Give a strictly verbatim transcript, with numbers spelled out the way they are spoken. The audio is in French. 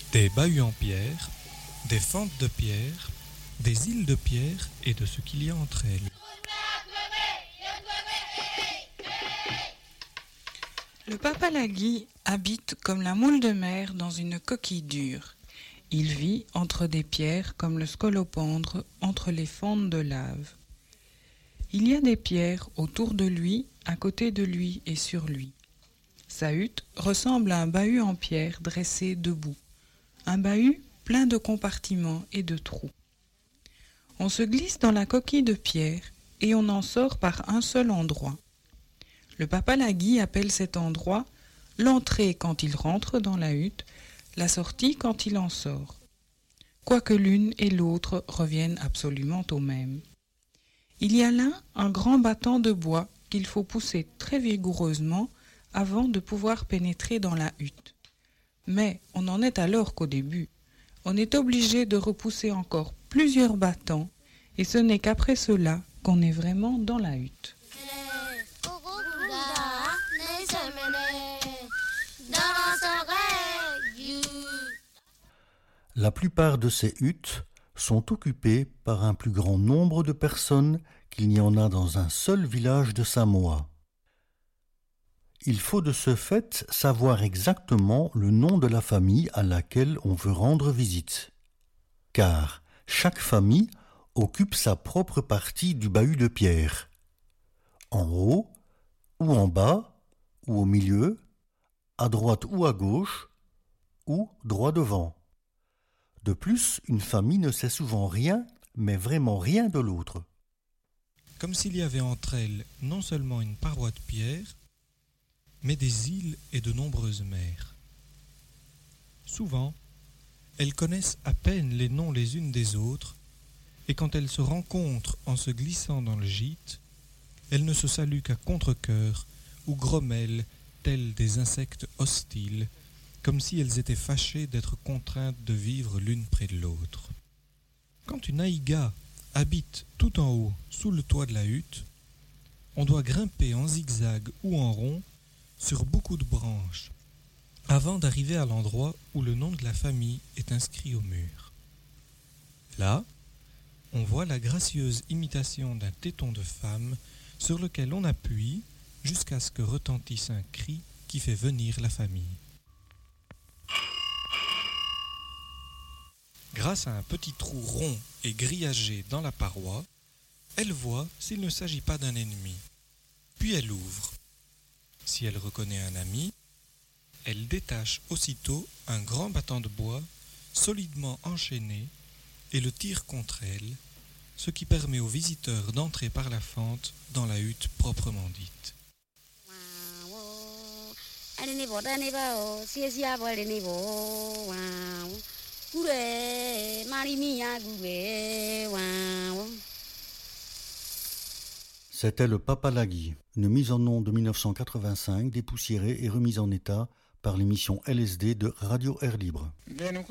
des bahuts en pierre, des fentes de pierre, des îles de pierre et de ce qu'il y a entre elles. Le papalagui habite comme la moule de mer dans une coquille dure. Il vit entre des pierres comme le scolopendre entre les fentes de lave. Il y a des pierres autour de lui, à côté de lui et sur lui. Sa hutte ressemble à un bahut en pierre dressé debout. Un bahut plein de compartiments et de trous. On se glisse dans la coquille de pierre et on en sort par un seul endroit. Le papalagui appelle cet endroit l'entrée quand il rentre dans la hutte, la sortie quand il en sort. Quoique l'une et l'autre reviennent absolument au même. Il y a là un grand battant de bois qu'il faut pousser très vigoureusement avant de pouvoir pénétrer dans la hutte. Mais on n'en est alors qu'au début. On est obligé de repousser encore plusieurs battants et ce n'est qu'après cela qu'on est vraiment dans la hutte. La plupart de ces huttes sont occupées par un plus grand nombre de personnes qu'il n'y en a dans un seul village de Samoa. Il faut de ce fait savoir exactement le nom de la famille à laquelle on veut rendre visite, car chaque famille occupe sa propre partie du bahut de pierre, en haut ou en bas ou au milieu, à droite ou à gauche, ou droit devant. De plus, une famille ne sait souvent rien, mais vraiment rien de l'autre. Comme s'il y avait entre elles non seulement une paroi de pierre, mais des îles et de nombreuses mers. Souvent, elles connaissent à peine les noms les unes des autres, et quand elles se rencontrent en se glissant dans le gîte, elles ne se saluent qu'à contre-cœur ou grommellent telles des insectes hostiles, comme si elles étaient fâchées d'être contraintes de vivre l'une près de l'autre. Quand une aïga habite tout en haut, sous le toit de la hutte, on doit grimper en zigzag ou en rond sur beaucoup de branches, avant d'arriver à l'endroit où le nom de la famille est inscrit au mur. Là, on voit la gracieuse imitation d'un téton de femme sur lequel on appuie jusqu'à ce que retentisse un cri qui fait venir la famille. Grâce à un petit trou rond et grillagé dans la paroi, elle voit s'il ne s'agit pas d'un ennemi. Puis elle ouvre. Si elle reconnaît un ami, elle détache aussitôt un grand battant de bois solidement enchaîné et le tire contre elle, ce qui permet aux visiteurs d'entrer par la fente dans la hutte proprement dite. C'était le papalagui, une mise en onde de mille neuf cent quatre-vingt-cinq, dépoussiérée et remise en état par l'émission L S D de Radio Air Libre.